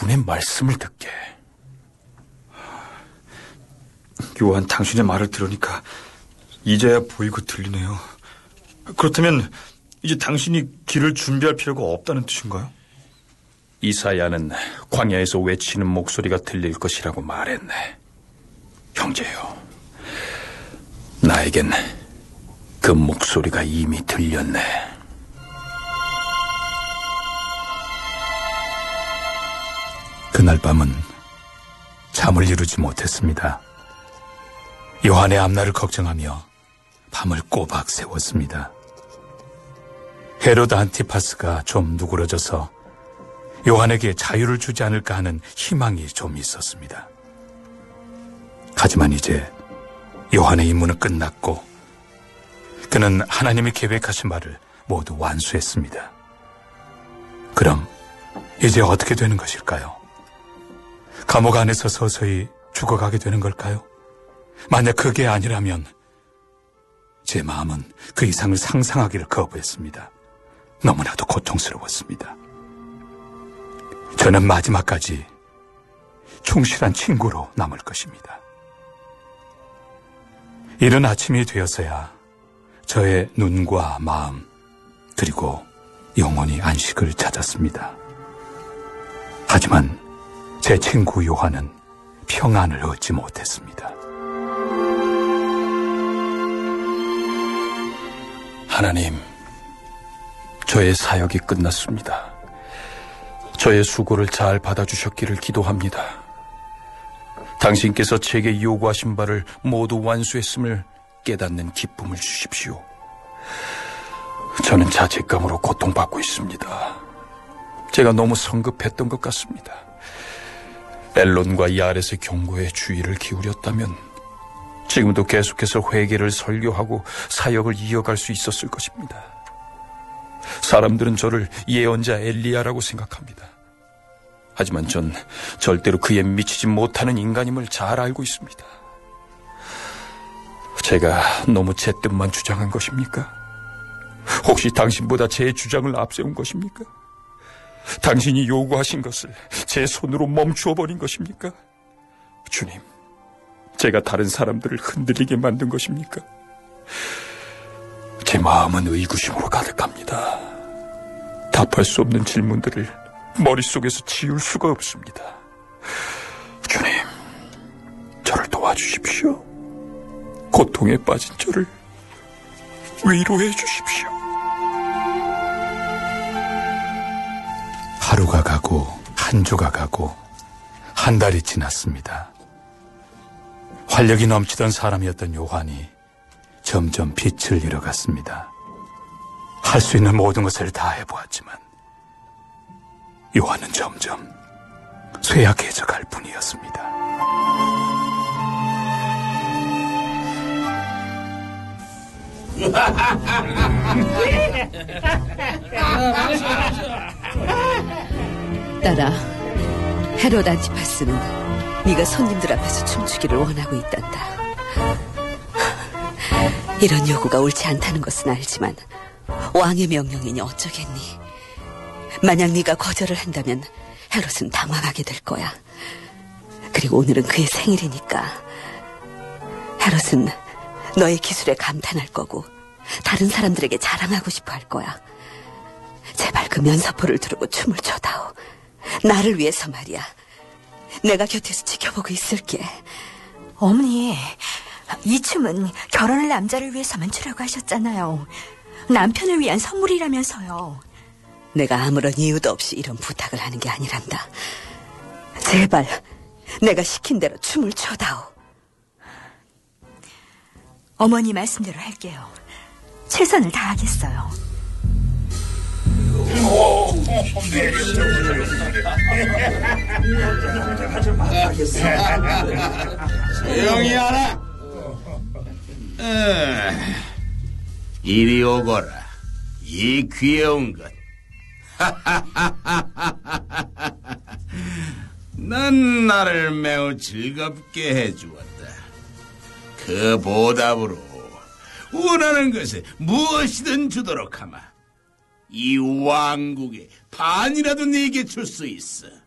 그분의 말씀을 듣게. 요한, 당신의 말을 들으니까 이제야 보이고 들리네요. 그렇다면 이제 당신이 길을 준비할 필요가 없다는 뜻인가요? 이사야는 광야에서 외치는 목소리가 들릴 것이라고 말했네. 형제요, 나에겐 그 목소리가 이미 들렸네. 그날 밤은 잠을 이루지 못했습니다. 요한의 앞날을 걱정하며 밤을 꼬박 새웠습니다. 헤로드 안티파스가 좀 누그러져서 요한에게 자유를 주지 않을까 하는 희망이 좀 있었습니다. 하지만 이제 요한의 임무는 끝났고 그는 하나님이 계획하신 바를 모두 완수했습니다. 그럼 이제 어떻게 되는 것일까요? 감옥 안에서 서서히 죽어가게 되는 걸까요? 만약 그게 아니라면 제 마음은 그 이상을 상상하기를 거부했습니다. 너무나도 고통스러웠습니다. 저는 마지막까지 충실한 친구로 남을 것입니다. 이른 아침이 되어서야 저의 눈과 마음 그리고 영혼이 안식을 찾았습니다. 하지만 제 친구 요한은 평안을 얻지 못했습니다. 하나님, 저의 사역이 끝났습니다. 저의 수고를 잘 받아주셨기를 기도합니다. 당신께서 제게 요구하신 바를 모두 완수했음을 깨닫는 기쁨을 주십시오. 저는 자책감으로 고통받고 있습니다. 제가 너무 성급했던 것 같습니다. 엘론과 야렛의 경고에 주의를 기울였다면 지금도 계속해서 회개를 설교하고 사역을 이어갈 수 있었을 것입니다. 사람들은 저를 예언자 엘리야라고 생각합니다. 하지만 전 절대로 그에 미치지 못하는 인간임을 잘 알고 있습니다. 제가 너무 제 뜻만 주장한 것입니까? 혹시 당신보다 제 주장을 앞세운 것입니까? 당신이 요구하신 것을 제 손으로 멈추어 버린 것입니까? 주님, 제가 다른 사람들을 흔들리게 만든 것입니까? 제 마음은 의구심으로 가득합니다. 답할 수 없는 질문들을 머릿속에서 지울 수가 없습니다. 주님, 저를 도와주십시오. 고통에 빠진 저를 위로해 주십시오. 하루가 가고 한 주가 가고 한 달이 지났습니다. 활력이 넘치던 사람이었던 요한이 점점 빛을 잃어갔습니다. 할 수 있는 모든 것을 다 해보았지만 요한은 점점 쇠약해져 갈 뿐이었습니다. 딸아, 헤롯 안티파스는 네가 손님들 앞에서 춤추기를 원하고 있단다. 이런 요구가 옳지 않다는 것은 알지만 왕의 명령이니 어쩌겠니. 만약 네가 거절을 한다면 헤롯은 당황하게 될 거야. 그리고 오늘은 그의 생일이니까 헤롯은 너의 기술에 감탄할 거고 다른 사람들에게 자랑하고 싶어 할 거야. 제발 그 면사포를 두르고 춤을 춰다오. 나를 위해서 말이야. 내가 곁에서 지켜보고 있을게. 어머니, 이 춤은 결혼할 남자를 위해서만 추라고 하셨잖아요. 남편을 위한 선물이라면서요. 내가 아무런 이유도 없이 이런 부탁을 하는 게 아니란다. 제발 내가 시킨 대로 춤을 춰다오. 어머니 말씀대로 할게요. 최선을 다하겠어요. 조용히 하라. 이리 오거라, 이 귀여운 것. 넌 나를 매우 즐겁게 해주었다. 그 보답으로 원하는 것을 무엇이든 주도록 하마. 이 왕국의 반이라도 네게 줄 수 있어.